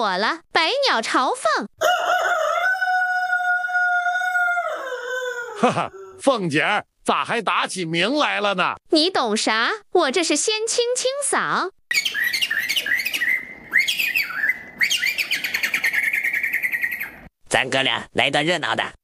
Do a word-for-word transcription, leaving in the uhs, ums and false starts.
我了，百鸟朝凤。 哈哈，凤姐咋还打起鸣来了呢？ 你懂啥？我这是先清清嗓。 咱哥俩来段热闹的。